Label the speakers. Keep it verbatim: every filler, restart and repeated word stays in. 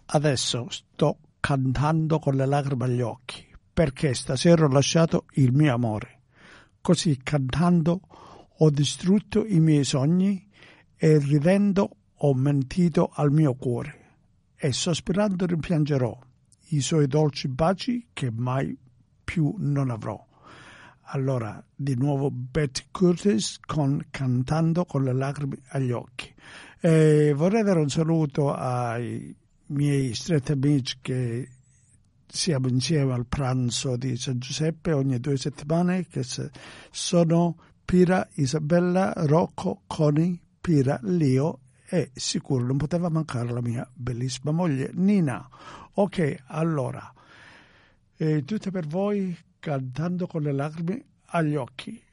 Speaker 1: adesso sto cantando con le lacrime agli occhi, perché stasera ho lasciato il mio amore. Così cantando ho distrutto i miei sogni e ridendo ho mentito al mio cuore. E sospirando rimpiangerò i suoi dolci baci che mai più non avrò. Allora, di nuovo Betty Curtis con Cantando con le lacrime agli occhi. E vorrei dare un saluto ai miei stretti amici che siamo insieme al pranzo di San Giuseppe ogni due settimane, che sono Pira, Isabella, Rocco, Connie, Pira, Leo e sicuro non poteva mancare la mia bellissima moglie Nina. Ok, allora, eh, tutte per voi, Cantando con le lacrime agli occhi.